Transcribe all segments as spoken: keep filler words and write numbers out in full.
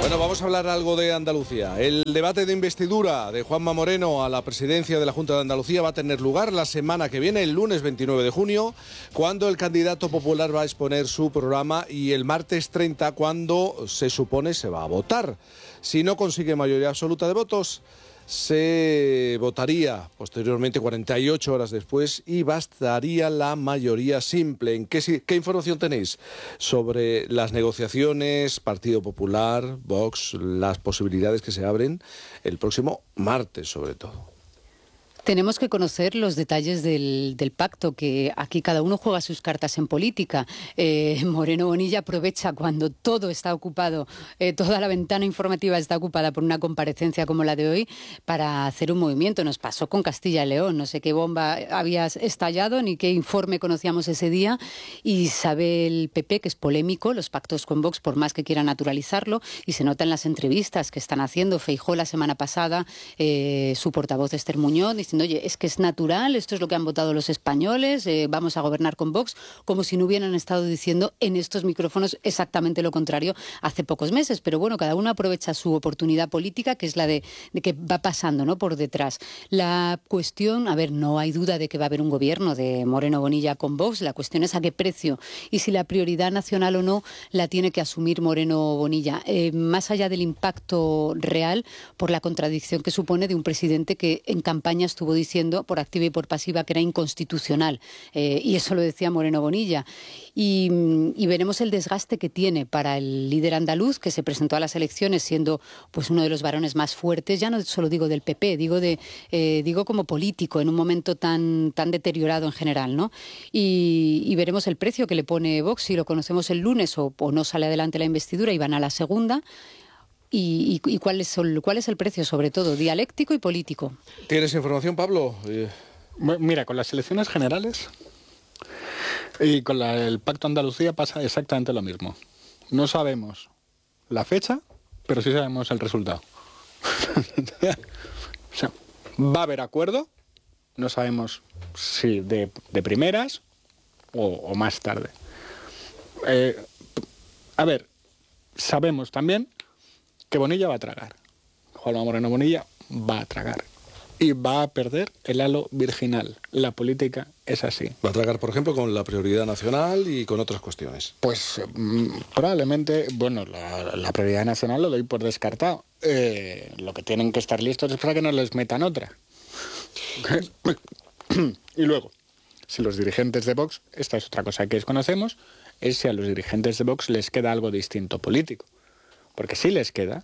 Bueno, vamos a hablar algo de Andalucía. El debate de investidura de Juanma Moreno a la presidencia de la Junta de Andalucía va a tener lugar la semana que viene, el lunes veintinueve de junio, cuando el candidato popular va a exponer su programa, y el martes treinta, cuando se supone se va a votar. Si no consigue mayoría absoluta de votos, se votaría posteriormente, cuarenta y ocho horas después, y bastaría la mayoría simple. ¿En qué, qué información tenéis sobre las negociaciones, Partido Popular, Vox, las posibilidades que se abren el próximo martes, sobre todo? Tenemos que conocer los detalles del, del pacto, que aquí cada uno juega sus cartas en política. Eh, Moreno Bonilla aprovecha cuando todo está ocupado, eh, toda la ventana informativa está ocupada por una comparecencia como la de hoy, para hacer un movimiento. Nos pasó con Castilla y León, no sé qué bomba había estallado ni qué informe conocíamos ese día, y sabe el P P que es polémico los pactos con Vox, por más que quiera naturalizarlo, y se nota en las entrevistas que están haciendo. Feijóo la semana pasada, eh, su portavoz Esther Muñoz, diciendo: oye, es que es natural, esto es lo que han votado los españoles, eh, vamos a gobernar con Vox, como si no hubieran estado diciendo en estos micrófonos exactamente lo contrario hace pocos meses. Pero bueno, cada uno aprovecha su oportunidad política, que es la de, de que va pasando, ¿no?, por detrás. La cuestión, a ver, no hay duda de que va a haber un gobierno de Moreno Bonilla con Vox. La cuestión es a qué precio y si la prioridad nacional o no la tiene que asumir Moreno Bonilla. Eh, más allá del impacto real, por la contradicción que supone de un presidente que en campaña estuvo diciendo por activa y por pasiva que era inconstitucional, eh, y eso lo decía Moreno Bonilla. Y, y veremos el desgaste que tiene para el líder andaluz, que se presentó a las elecciones siendo pues uno de los varones más fuertes, ya no solo digo del P P, digo de eh, digo como político en un momento tan tan deteriorado en general, ¿no? Y, y veremos el precio que le pone Vox, si lo conocemos el lunes o, o no sale adelante la investidura y van a la segunda. Y, y, y cuál es el, cuál es el precio, sobre todo, dialéctico y político. ¿Tienes información, Pablo? Mira, con las elecciones generales y con la, el Pacto Andalucía pasa exactamente lo mismo. No sabemos la fecha, pero sí sabemos el resultado. O sea, va a haber acuerdo, no sabemos si de, de primeras o, o más tarde. Eh, a ver, sabemos también que Bonilla va a tragar. Juanma Moreno Bonilla va a tragar. Y va a perder el halo virginal. La política es así. Va a tragar, por ejemplo, con la prioridad nacional y con otras cuestiones. Pues mmm, probablemente, bueno, la, la prioridad nacional lo doy por descartado. Eh, lo que tienen que estar listos es para que no les metan otra. Y luego, si los dirigentes de Vox, esta es otra cosa que desconocemos, es si a los dirigentes de Vox les queda algo distinto político. Porque si les queda,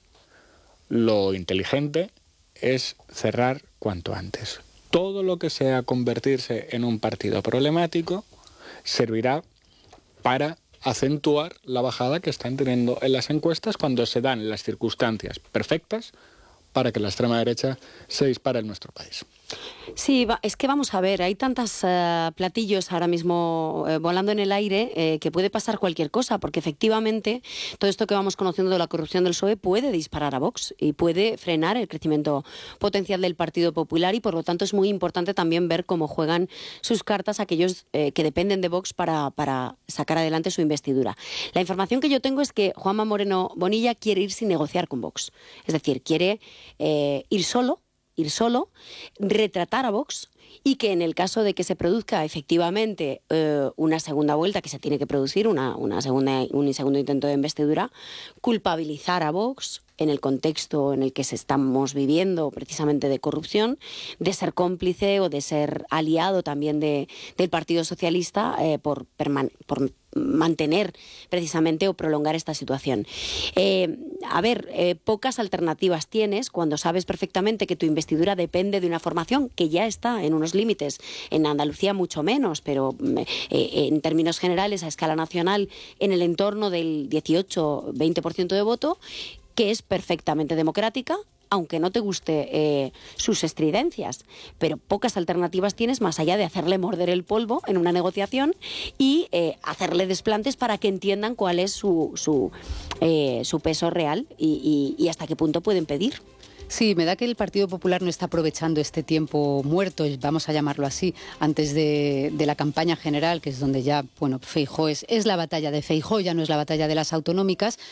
lo inteligente es cerrar cuanto antes. Todo lo que sea convertirse en un partido problemático servirá para acentuar la bajada que están teniendo en las encuestas cuando se dan las circunstancias perfectas para que la extrema derecha se dispare en nuestro país. Sí, va, es que vamos a ver, hay tantos uh, platillos ahora mismo uh, volando en el aire eh, que puede pasar cualquier cosa, porque efectivamente todo esto que vamos conociendo de la corrupción del P S O E puede disparar a Vox y puede frenar el crecimiento potencial del Partido Popular, y por lo tanto es muy importante también ver cómo juegan sus cartas aquellos eh, que dependen de Vox para, para sacar adelante su investidura. La información que yo tengo es que Juanma Moreno Bonilla quiere ir sin negociar con Vox, es decir, quiere eh, ir solo, ir solo, retratar a Vox, y que en el caso de que se produzca efectivamente eh, una segunda vuelta, que se tiene que producir una, una segunda, un segundo intento de investidura, culpabilizar a Vox en el contexto en el que se estamos viviendo precisamente de corrupción, de ser cómplice o de ser aliado también de, del Partido Socialista eh, por, perman- por mantener precisamente o prolongar esta situación. Eh, a ver, eh, pocas alternativas tienes cuando sabes perfectamente que tu investidura depende de una formación que ya está en unos límites, en Andalucía mucho menos, pero eh, en términos generales a escala nacional en el entorno del dieciocho veinte por ciento de voto, que es perfectamente democrática, aunque no te guste eh, sus estridencias, pero pocas alternativas tienes más allá de hacerle morder el polvo en una negociación y eh, hacerle desplantes para que entiendan cuál es su, su, eh, su peso real y, y, y hasta qué punto pueden pedir. Sí, me da que el Partido Popular no está aprovechando este tiempo muerto, vamos a llamarlo así, antes de, de la campaña general, que es donde ya, bueno, Feijóo es, es la batalla de Feijóo, ya no es la batalla de las autonómicas,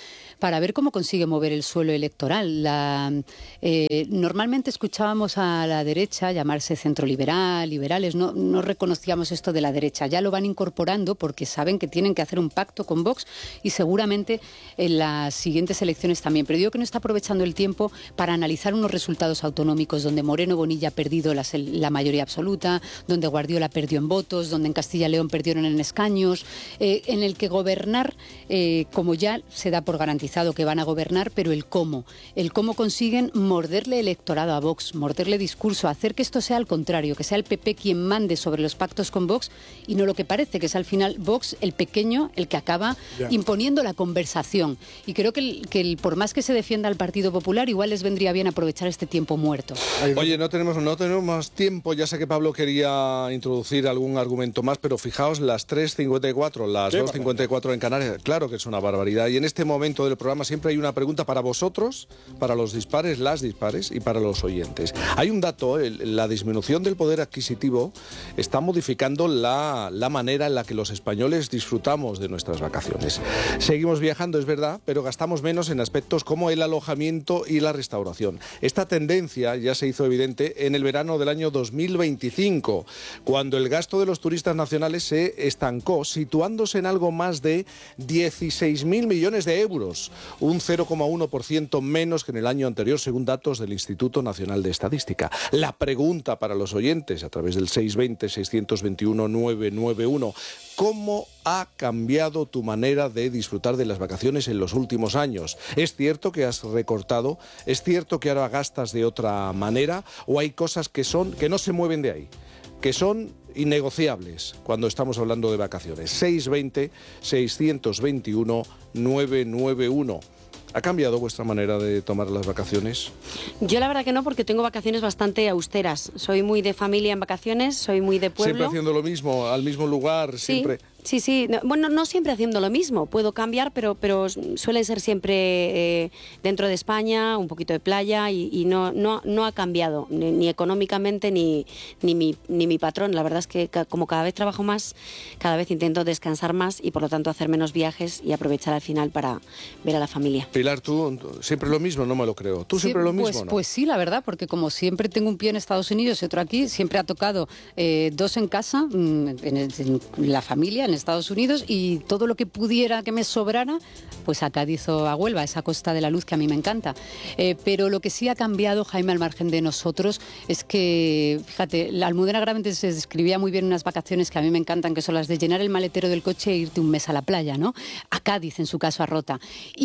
para ver cómo consigue mover el suelo electoral. La, eh, normalmente escuchábamos a la derecha llamarse centro liberal, liberales, no, no reconocíamos esto de la derecha. Ya lo van incorporando porque saben que tienen que hacer un pacto con Vox y seguramente en las siguientes elecciones también. Pero digo que no está aprovechando el tiempo para analizar unos resultados autonómicos donde Moreno Bonilla ha perdido las, la mayoría absoluta, donde Guardiola perdió en votos, donde en Castilla y León perdieron en escaños, eh, en el que gobernar, eh, como ya se da por garantizado que van a gobernar, pero el cómo. El cómo consiguen morderle electorado a Vox, morderle discurso, hacer que esto sea al contrario, que sea el P P quien mande sobre los pactos con Vox y no lo que parece, que es al final Vox, el pequeño, el que acaba yeah. imponiendo la conversación. Y creo que, el, que el, por más que se defienda al Partido Popular, igual les vendría bien aprovechar este tiempo muerto. Oye, no tenemos, no tenemos más tiempo, ya sé que Pablo quería introducir algún argumento más, pero fijaos, las tres cincuenta y cuatro, las dos cincuenta y cuatro en Canarias, claro que es una barbaridad. Y en este momento del programa siempre hay una pregunta para vosotros, para los dispares, las dispares y para los oyentes. Hay un dato, el, la disminución del poder adquisitivo está modificando la, la manera en la que los españoles disfrutamos de nuestras vacaciones. Seguimos viajando, es verdad, pero gastamos menos en aspectos como el alojamiento y la restauración. Esta tendencia ya se hizo evidente en el verano del año dos mil veinticinco, cuando el gasto de los turistas nacionales se estancó, situándose en algo más de dieciséis mil millones de euros, un cero coma uno por ciento menos que en el año anterior, según datos del Instituto Nacional de Estadística. La pregunta para los oyentes, a través del seiscientos veinte, seiscientos veintiuno, novecientos noventa y uno, ¿cómo ha cambiado tu manera de disfrutar de las vacaciones en los últimos años? ¿Es cierto que has recortado? ¿Es cierto que ahora gastas de otra manera? ¿O hay cosas que son que no se mueven de ahí, que son innegociables cuando estamos hablando de vacaciones? seiscientos veinte, seiscientos veintiuno, novecientos noventa y uno. ¿Ha cambiado vuestra manera de tomar las vacaciones? Yo la verdad que no, porque tengo vacaciones bastante austeras. Soy muy de familia en vacaciones, soy muy de pueblo. Siempre haciendo lo mismo, al mismo lugar, sí. siempre... Sí, sí. Bueno, no siempre haciendo lo mismo. Puedo cambiar, pero, pero suelen ser siempre eh, dentro de España, un poquito de playa y, y no, no, no ha cambiado ni, ni económicamente ni, ni, mi, ni mi patrón. La verdad es que como cada vez trabajo más, cada vez intento descansar más y por lo tanto hacer menos viajes y aprovechar al final para ver a la familia. Pilar, ¿tú siempre lo mismo? No me lo creo. ¿Tú sí, siempre lo mismo? Pues, ¿no? Pues sí, la verdad, porque como siempre tengo un pie en Estados Unidos y otro aquí, siempre ha tocado eh, dos en casa, en, en, en la familia, en Estados Unidos, y todo lo que pudiera que me sobrara, pues a Cádiz o a Huelva, esa Costa de la Luz que a mí me encanta. Eh, pero lo que sí ha cambiado, Jaime, al margen de nosotros, es que, fíjate, la Almudena Gravente se describía muy bien unas vacaciones que a mí me encantan, que son las de llenar el maletero del coche e irte un mes a la playa, ¿no? A Cádiz, en su caso, a Rota.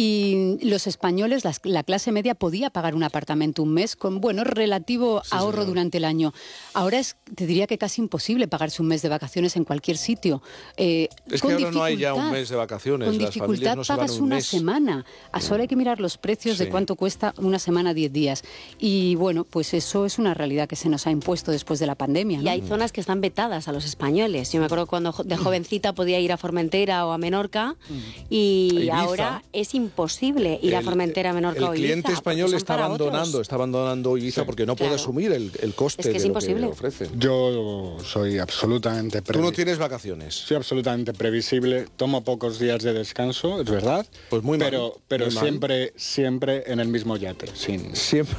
Y los españoles, la, la clase media, podía pagar un apartamento un mes con, bueno, relativo sí, ahorro señor. durante el año. Ahora es, te diría que casi imposible pagarse un mes de vacaciones en cualquier sitio. Eh, es que ahora no hay ya un mes de vacaciones. Con Las dificultad no pagas un una mes. semana. A solo hay que mirar los precios sí. de cuánto cuesta una semana, diez días. Y bueno, pues eso es una realidad que se nos ha impuesto después de la pandemia, ¿no? Y hay zonas que están vetadas a los españoles. Yo me acuerdo cuando de jovencita podía ir a Formentera o a Menorca y ahora es imposible ir a Formentera, Menorca el o Ibiza. El cliente español está abandonando, otros. está abandonando Ibiza sí, porque no claro. puede asumir el, el coste es que es de imposible. lo que ofrece. Yo soy absolutamente previsible. Tú no tienes vacaciones. Soy absolutamente previsible. Tomo pocos días de descanso, es verdad. Pues muy mal. Pero, pero muy siempre, mal. siempre en el mismo yate. Sin... Siempre.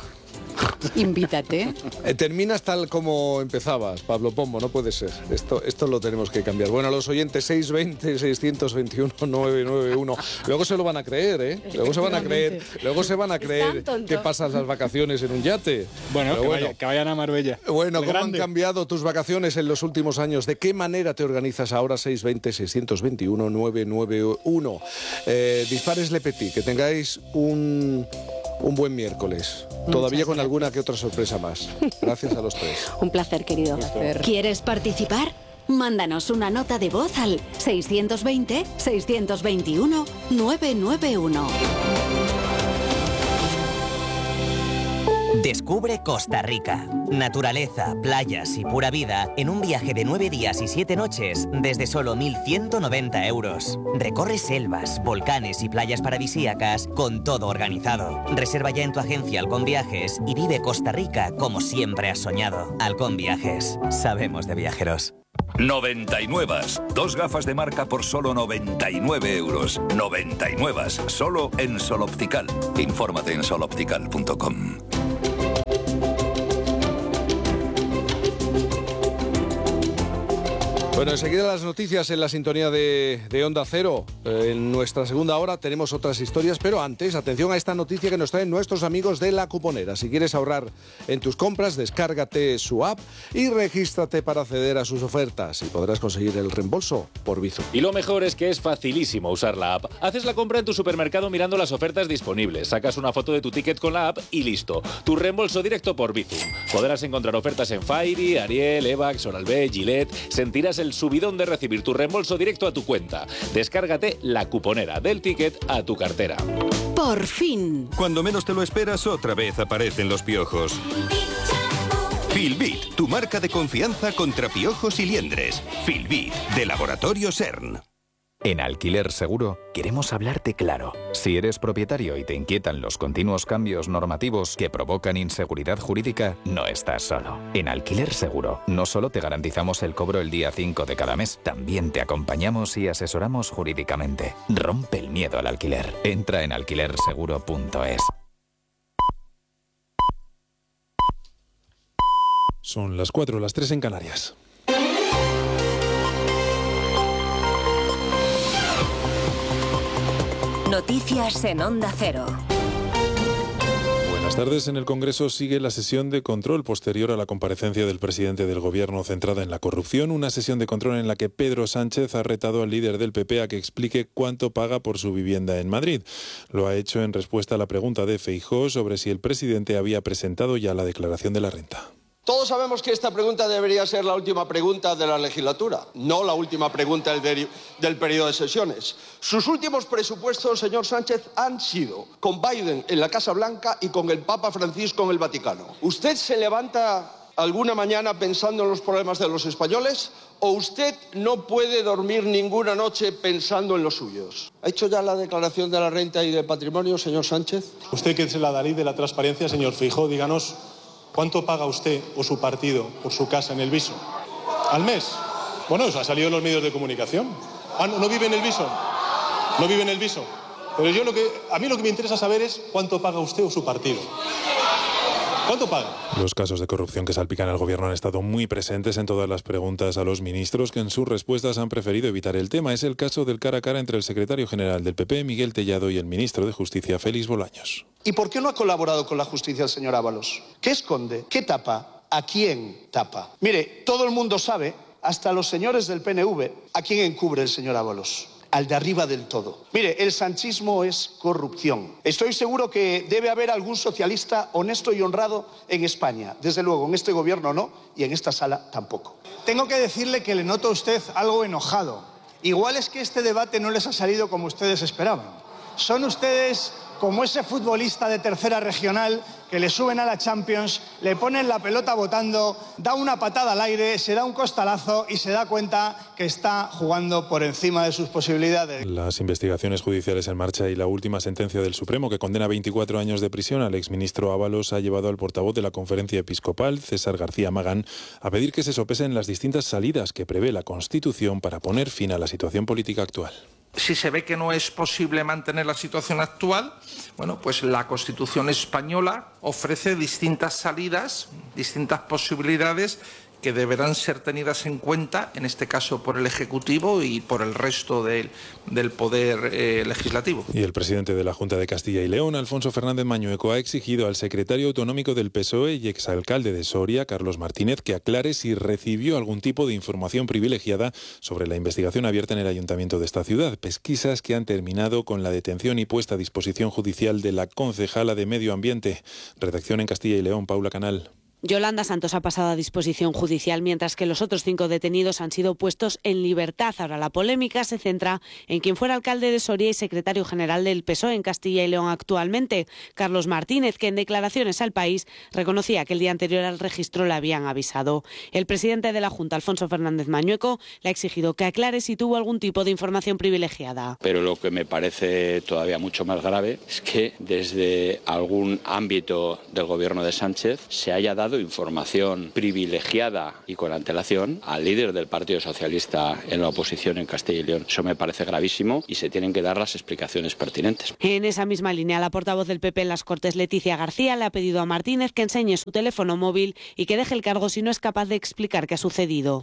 Invítate. Eh, terminas tal como empezabas, Pablo Pombo, no puede ser. Esto, esto lo tenemos que cambiar. Bueno, a los oyentes, seiscientos veinte, seiscientos veintiuno, novecientos noventa y uno. Luego se lo van a creer, ¿eh? Luego se van a creer, luego se van a creer que pasas las vacaciones en un yate. Bueno, que, bueno. Vaya, que vayan a Marbella. Bueno, ¿cómo grande. han cambiado tus vacaciones en los últimos años? ¿De qué manera te organizas ahora? seiscientos veinte, seiscientos veintiuno, novecientos noventa y uno. Eh, dispares Le Petit, que tengáis un... Un buen miércoles. Muchas Todavía con gracias. alguna que otra sorpresa más. Gracias a los tres. Un placer, querido. Un placer. ¿Quieres participar? Mándanos una nota de voz al seiscientos veinte, seiscientos veintiuno, novecientos noventa y uno. Descubre Costa Rica. Naturaleza, playas y pura vida en un viaje de nueve días y siete noches desde solo mil ciento noventa euros. Recorre selvas, volcanes y playas paradisíacas con todo organizado. Reserva ya en tu agencia Halcón Viajes y vive Costa Rica como siempre has soñado. Halcón Viajes. Sabemos de viajeros. noventa y nueve. Dos gafas de marca por solo noventa y nueve euros. noventa y nueve. Solo en Sol Optical. Infórmate en sol optical punto com. Bueno, enseguida las noticias en la sintonía de, de Onda Cero. Eh, en nuestra segunda hora tenemos otras historias, pero antes, atención a esta noticia que nos traen nuestros amigos de La Cuponera. Si quieres ahorrar en tus compras, descárgate su app y regístrate para acceder a sus ofertas y podrás conseguir el reembolso por Bizum. Y lo mejor es que es facilísimo usar la app. Haces la compra en tu supermercado mirando las ofertas disponibles, sacas una foto de tu ticket con la app y listo. Tu reembolso directo por Bizum. Podrás encontrar ofertas en Fairy, Ariel, Evax, Oral-B, Gillette. Sentirás el subidón de recibir tu reembolso directo a tu cuenta. Descárgate La Cuponera, del ticket a tu cartera. Por fin. Cuando menos te lo esperas, otra vez aparecen los piojos. Filbit, tu marca de confianza contra piojos y liendres. Filbit, de Laboratorio CERN. En Alquiler Seguro queremos hablarte claro. Si eres propietario y te inquietan los continuos cambios normativos que provocan inseguridad jurídica, no estás solo. En Alquiler Seguro no solo te garantizamos el cobro el día cinco de cada mes, también te acompañamos y asesoramos jurídicamente. Rompe el miedo al alquiler. Entra en alquiler seguro punto es. Son las cuatro, las tres en Canarias. Noticias en Onda Cero. Buenas tardes. En el Congreso sigue la sesión de control posterior a la comparecencia del presidente del Gobierno centrada en la corrupción. Una sesión de control en la que Pedro Sánchez ha retado al líder del P P a que explique cuánto paga por su vivienda en Madrid. Lo ha hecho en respuesta a la pregunta de Feijóo sobre si el presidente había presentado ya la declaración de la renta. Todos sabemos que esta pregunta debería ser la última pregunta de la legislatura, no la última pregunta del, del periodo de sesiones. Sus últimos presupuestos, señor Sánchez, han sido con Biden en la Casa Blanca y con el Papa Francisco en el Vaticano. ¿Usted se levanta alguna mañana pensando en los problemas de los españoles o usted no puede dormir ninguna noche pensando en los suyos? ¿Ha hecho ya la declaración de la renta y del patrimonio, señor Sánchez? Usted, que es el adalid de la transparencia, señor Feijóo, díganos, ¿cuánto paga usted o su partido por su casa en el Viso? ¿Al mes? Bueno, eso ha salido en los medios de comunicación. Ah, ¿no, no vive en el Viso? ¿No vive en el Viso? Pero yo lo que, a mí lo que me interesa saber es cuánto paga usted o su partido. ¿Cuánto paga? Los casos de corrupción que salpican al Gobierno han estado muy presentes en todas las preguntas a los ministros, que en sus respuestas han preferido evitar el tema. Es el caso del cara a cara entre el secretario general del P P, Miguel Tellado, y el ministro de Justicia, Félix Bolaños. ¿Y por qué no ha colaborado con la justicia el señor Ábalos? ¿Qué esconde? ¿Qué tapa? ¿A quién tapa? Mire, todo el mundo sabe, hasta los señores del P N V, a quién encubre el señor Ábalos. Al de arriba del todo. Mire, el sanchismo es corrupción. Estoy seguro que debe haber algún socialista honesto y honrado en España. Desde luego, en este gobierno no, y en esta sala tampoco. Tengo que decirle que le noto a usted algo enojado. Igual es que este debate no les ha salido como ustedes esperaban. Son ustedes como ese futbolista de tercera regional que le suben a la Champions, le ponen la pelota botando, da una patada al aire, se da un costalazo y se da cuenta que está jugando por encima de sus posibilidades. Las investigaciones judiciales en marcha y la última sentencia del Supremo, que condena a veinticuatro años de prisión al exministro Ábalos, ha llevado al portavoz de la Conferencia Episcopal, César García Magán, a pedir que se sopesen las distintas salidas que prevé la Constitución para poner fin a la situación política actual. Si se ve que no es posible mantener la situación actual, bueno, pues la Constitución española ofrece distintas salidas, distintas posibilidades que deberán ser tenidas en cuenta, en este caso por el Ejecutivo y por el resto del, del Poder eh, Legislativo. Y el presidente de la Junta de Castilla y León, Alfonso Fernández Mañueco, ha exigido al secretario autonómico del P S O E y exalcalde de Soria, Carlos Martínez, que aclare si recibió algún tipo de información privilegiada sobre la investigación abierta en el ayuntamiento de esta ciudad. Pesquisas que han terminado con la detención y puesta a disposición judicial de la concejala de Medio Ambiente. Redacción en Castilla y León, Paula Canal. Yolanda Santos ha pasado a disposición judicial, mientras que los otros cinco detenidos han sido puestos en libertad. Ahora la polémica se centra en quien fuera alcalde de Soria y secretario general del P S O E en Castilla y León actualmente, Carlos Martínez, que en declaraciones al País reconocía que el día anterior al registro le habían avisado. El presidente de la Junta, Alfonso Fernández Mañueco, le ha exigido que aclare si tuvo algún tipo de información privilegiada. Pero lo que me parece todavía mucho más grave es que desde algún ámbito del gobierno de Sánchez se haya dado dado información privilegiada y con antelación al líder del Partido Socialista en la oposición en Castilla y León. Eso me parece gravísimo y se tienen que dar las explicaciones pertinentes. En esa misma línea, la portavoz del P P en las Cortes, Leticia García, le ha pedido a Martínez que enseñe su teléfono móvil y que deje el cargo si no es capaz de explicar qué ha sucedido.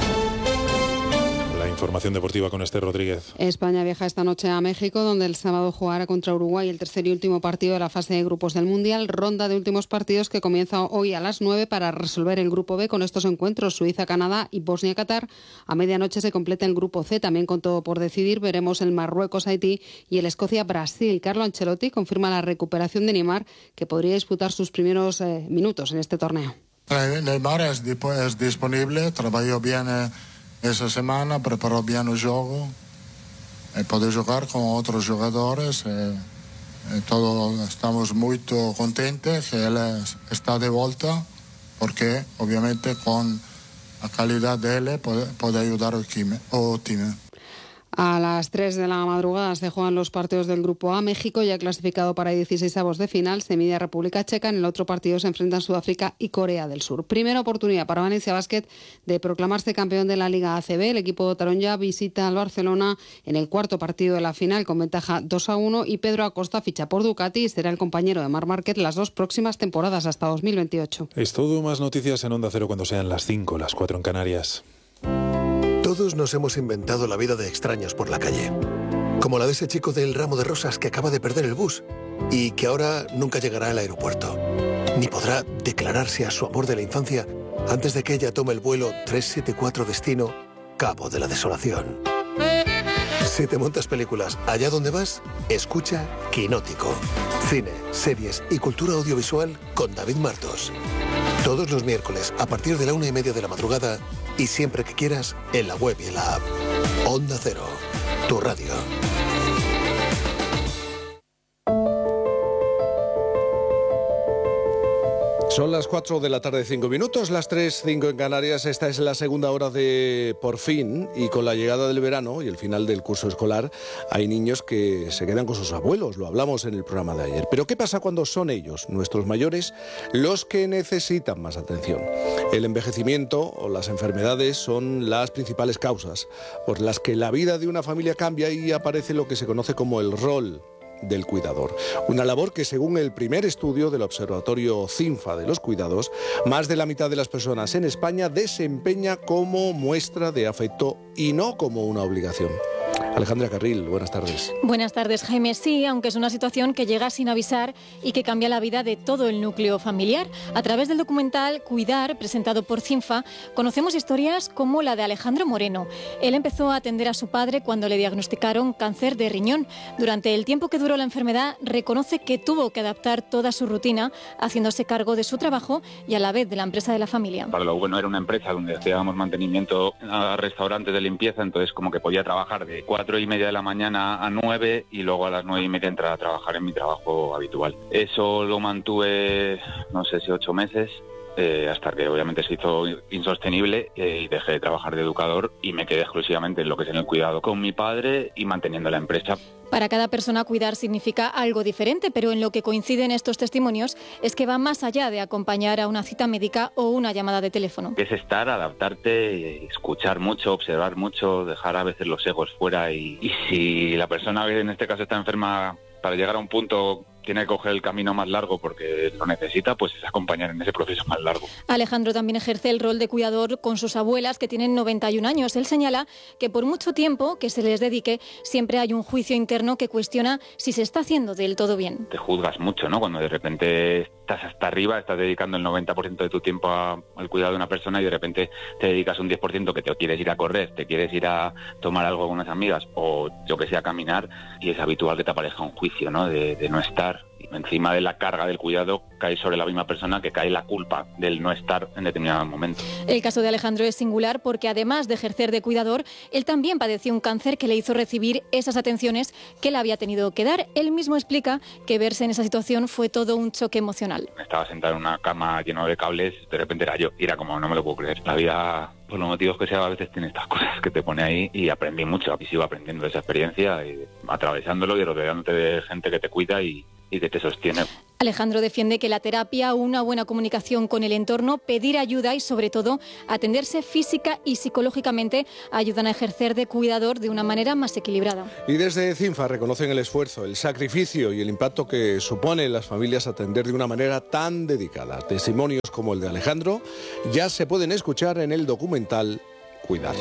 Información deportiva con Esther Rodríguez. España viaja esta noche a México, donde el sábado jugará contra Uruguay el tercer y último partido de la fase de grupos del Mundial. Ronda de últimos partidos que comienza hoy a las nueve para resolver el grupo B con estos encuentros: Suiza, Canadá y Bosnia-Qatar. A medianoche se completa el grupo C, también con todo por decidir. Veremos el Marruecos-Haití y el Escocia-Brasil. Carlo Ancelotti confirma la recuperación de Neymar, que podría disputar sus primeros eh, minutos en este torneo. Neymar es, es disponible, trabajó bien eh... essa semana, preparou bem o jogo e pode jogar com outros jogadores e, e todos estamos muito contentes que ele está de volta, porque obviamente com a qualidade dele pode, pode ajudar o time, o time. A las tres de la madrugada se juegan los partidos del Grupo A. México, ya clasificado para dieciseisavos de final, se mide a República Checa. En el otro partido se enfrentan Sudáfrica y Corea del Sur. Primera oportunidad para Valencia Basket de proclamarse campeón de la Liga A C B. El equipo de Taronja visita al Barcelona en el cuarto partido de la final con ventaja dos a uno, y Pedro Acosta ficha por Ducati y será el compañero de Marc Márquez las dos próximas temporadas hasta dos mil veintiocho. Es todo. Más noticias en Onda Cero cuando sean las cinco, las cuatro en Canarias. Todos nos hemos inventado la vida de extraños por la calle. Como la de ese chico del ramo de rosas que acaba de perder el bus y que ahora nunca llegará al aeropuerto. Ni podrá declararse a su amor de la infancia antes de que ella tome el vuelo trescientos setenta y cuatro destino Cabo de la Desolación. Si te montas películas allá donde vas, escucha Quinótico. Cine, series y cultura audiovisual con David Martos. Todos los miércoles a partir de la una y media de la madrugada y siempre que quieras en la web y en la app. Onda Cero, tu radio. Son las cuatro de la tarde, cinco minutos, las tres, cinco en Canarias. Esta es la segunda hora de Por Fin, y con la llegada del verano y el final del curso escolar hay niños que se quedan con sus abuelos, lo hablamos en el programa de ayer. Pero ¿qué pasa cuando son ellos, nuestros mayores, los que necesitan más atención? El envejecimiento o las enfermedades son las principales causas por las que la vida de una familia cambia y aparece lo que se conoce como el rol del cuidador. Una labor que, según el primer estudio del Observatorio CINFA de los Cuidados, más de la mitad de las personas en España desempeña como muestra de afecto y no como una obligación. Alejandra Carril, buenas tardes. Buenas tardes, Jaime. Sí, aunque es una situación que llega sin avisar y que cambia la vida de todo el núcleo familiar. A través del documental Cuidar, presentado por CINFA, conocemos historias como la de Alejandro Moreno. Él empezó a atender a su padre cuando le diagnosticaron cáncer de riñón. Durante el tiempo que duró la enfermedad, reconoce que tuvo que adaptar toda su rutina, haciéndose cargo de su trabajo y a la vez de la empresa de la familia. Para lo bueno, era una empresa donde hacíamos mantenimiento a restaurantes de limpieza, entonces como que podía trabajar de cuatro y media de la mañana a nueve y luego a las nueve y media entrar a trabajar en mi trabajo habitual. Eso lo mantuve, no sé si ocho meses, eh, hasta que obviamente se hizo insostenible eh, y dejé de trabajar de educador y me quedé exclusivamente en lo que es en el cuidado con mi padre y manteniendo la empresa. Para cada persona, cuidar significa algo diferente, pero en lo que coinciden estos testimonios es que va más allá de acompañar a una cita médica o una llamada de teléfono. Es estar, adaptarte, escuchar mucho, observar mucho, dejar a veces los egos fuera y, y si la persona que en este caso está enferma, para llegar a un punto tiene que coger el camino más largo porque lo necesita, pues es acompañar en ese proceso más largo. Alejandro también ejerce el rol de cuidador con sus abuelas, que tienen noventa y un años. Él señala que por mucho tiempo que se les dedique, siempre hay un juicio interno que cuestiona si se está haciendo del todo bien. Te juzgas mucho, ¿no? Cuando de repente estás hasta arriba, estás dedicando el noventa por ciento de tu tiempo a, al cuidado de una persona y de repente te dedicas un diez por ciento que te quieres ir a correr, te quieres ir a tomar algo con unas amigas o yo que sé, a caminar, y es habitual que te aparezca un juicio, ¿no? De, de no estar. Encima de la carga del cuidado cae sobre la misma persona que cae la culpa del no estar en determinado momento. El caso de Alejandro es singular porque además de ejercer de cuidador, él también padeció un cáncer que le hizo recibir esas atenciones que le había tenido que dar. Él mismo explica que verse en esa situación fue todo un choque emocional. Estaba sentado en una cama lleno de cables, de repente era yo, y era como, no me lo puedo creer. La vida, por los motivos que sea, a veces tiene estas cosas que te pone ahí, y aprendí mucho, y sigo aprendiendo de esa experiencia, y atravesándolo y rodeándote de gente que te cuida y y que te sostiene. Alejandro defiende que la terapia, una buena comunicación con el entorno, pedir ayuda y, sobre todo, atenderse física y psicológicamente ayudan a ejercer de cuidador de una manera más equilibrada. Y desde CINFA reconocen el esfuerzo, el sacrificio y el impacto que supone en las familias atender de una manera tan dedicada. Testimonios como el de Alejandro ya se pueden escuchar en el documental Cuidar.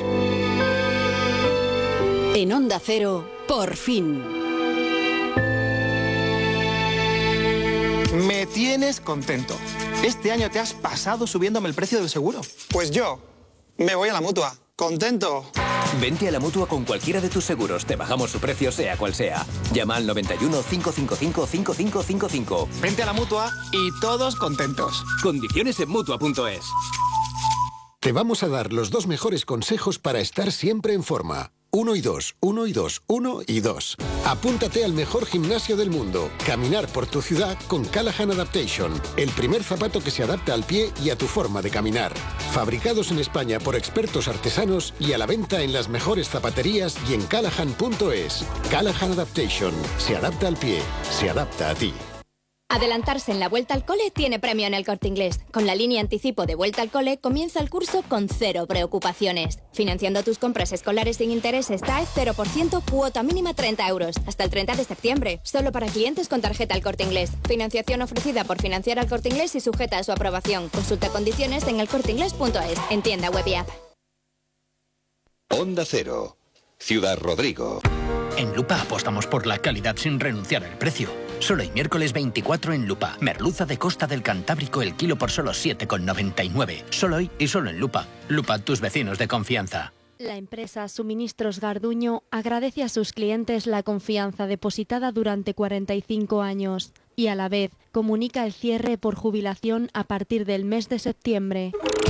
En Onda Cero, por fin. Me tienes contento. Este año te has pasado subiéndome el precio del seguro. Pues yo me voy a la Mutua. Contento. Vente a la Mutua con cualquiera de tus seguros. Te bajamos su precio sea cual sea. Llama al noventa y uno, cinco cinco cinco, cinco cinco cinco cinco. Vente a la Mutua y todos contentos. Condiciones en Mutua punto es. Te vamos a dar los dos mejores consejos para estar siempre en forma. Uno y dos, uno y dos, uno y dos. Apúntate al mejor gimnasio del mundo. Caminar por tu ciudad con Callahan Adaptation. El primer zapato que se adapta al pie y a tu forma de caminar. Fabricados en España por expertos artesanos y a la venta en las mejores zapaterías y en callahan punto es. Callahan Adaptation. Se adapta al pie. Se adapta a ti. Adelantarse en la vuelta al cole tiene premio en El Corte Inglés. Con la línea anticipo de Vuelta al Cole comienza el curso con cero preocupaciones. Financiando tus compras escolares sin intereses T A E cero por ciento, cuota mínima treinta euros. Hasta el treinta de septiembre. Solo para clientes con tarjeta El Corte Inglés. Financiación ofrecida por Financiar al Corte Inglés y sujeta a su aprobación. Consulta condiciones en el corte inglés punto es. En tienda web y app. Onda Cero. Ciudad Rodrigo. En Lupa apostamos por la calidad sin renunciar al precio. Solo el miércoles veinticuatro en Lupa. Merluza de Costa del Cantábrico el kilo por solo siete con noventa y nueve. Solo hoy y solo en Lupa. Lupa, tus vecinos de confianza. La empresa Suministros Garduño agradece a sus clientes la confianza depositada durante cuarenta y cinco años y a la vez comunica el cierre por jubilación a partir del mes de septiembre.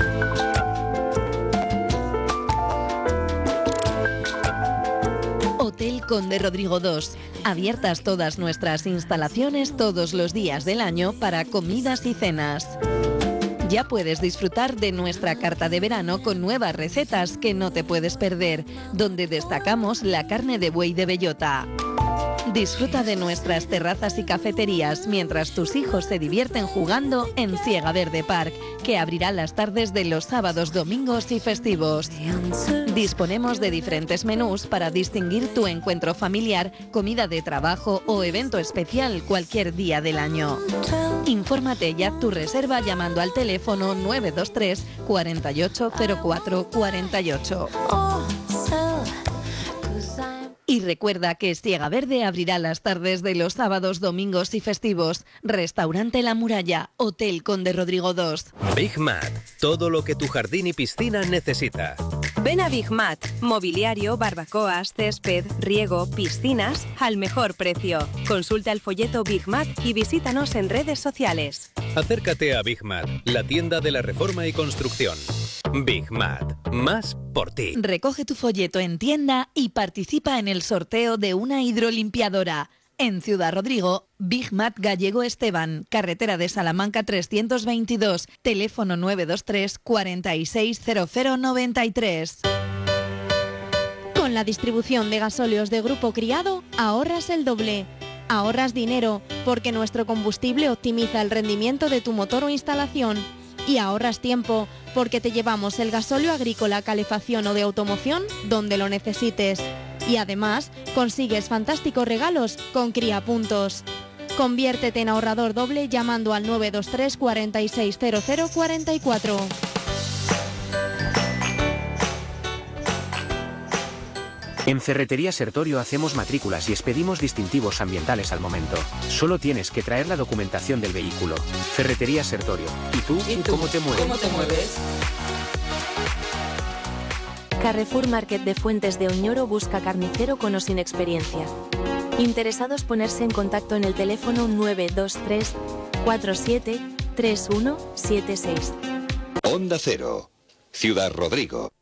Hotel Conde Rodrigo dos. Abiertas todas nuestras instalaciones todos los días del año para comidas y cenas. Ya puedes disfrutar de nuestra carta de verano con nuevas recetas que no te puedes perder, donde destacamos la carne de buey de bellota. Disfruta de nuestras terrazas y cafeterías mientras tus hijos se divierten jugando en Siega Verde Park, que abrirá las tardes de los sábados, domingos y festivos. Disponemos de diferentes menús para distinguir tu encuentro familiar, comida de trabajo o evento especial cualquier día del año. Infórmate ya tu reserva llamando al teléfono nueve dos tres, cuarenta y ocho, cero cuatro cuarenta y ocho. Y recuerda que Siega Verde abrirá las tardes de los sábados, domingos y festivos. Restaurante La Muralla, Hotel Conde Rodrigo dos. Big Mat, todo lo que tu jardín y piscina necesita. Ven a Big Mat, mobiliario, barbacoas, césped, riego, piscinas, al mejor precio. Consulta el folleto Big Mat y visítanos en redes sociales. Acércate a Big Mat, la tienda de la reforma y construcción. Big Mat, más por ti. Recoge tu folleto en tienda y participa en el sorteo de una hidrolimpiadora. En Ciudad Rodrigo, Big Mat Gallego Esteban, carretera de Salamanca trescientos veintidós, teléfono nueve dos tres, cuarenta y seis, cero cero noventa y tres. Con la distribución de gasóleos de Grupo Criado, ahorras el doble. Ahorras dinero porque nuestro combustible optimiza el rendimiento de tu motor o instalación. Y ahorras tiempo porque te llevamos el gasóleo agrícola, calefacción o de automoción donde lo necesites. Y además consigues fantásticos regalos con Cría Puntos. Conviértete en ahorrador doble llamando al nueve dos tres, cuarenta y seis, cero cero cuarenta y cuatro. En Ferretería Sertorio hacemos matrículas y expedimos distintivos ambientales al momento. Solo tienes que traer la documentación del vehículo. Ferretería Sertorio. ¿Y tú? ¿Y tú? ¿Cómo te mueves? ¿Cómo te mueves? Carrefour Market de Fuentes de Oñoro busca carnicero con o sin experiencia. Interesados ponerse en contacto en el teléfono nueve dos tres, cuatro siete, tres uno siete seis. Onda Cero. Ciudad Rodrigo.